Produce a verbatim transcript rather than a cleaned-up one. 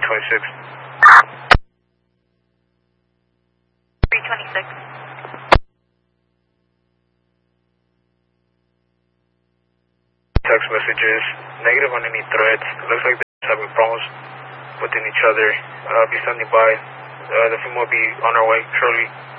twenty-six. three twenty-six. Text messages, negative on any threats. Looks like they're having problems within each other. Uh, be standing by. Uh, the film will be on our way shortly.